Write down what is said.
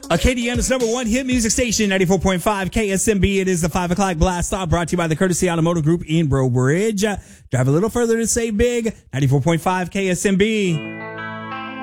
Acadiana's number one hit music station, 94.5 KSMB. It is the 5 o'clock blast stop brought to you by the Courtesy Automotive Group in Breaux Bridge. Drive a little further to save big, 94.5 KSMB.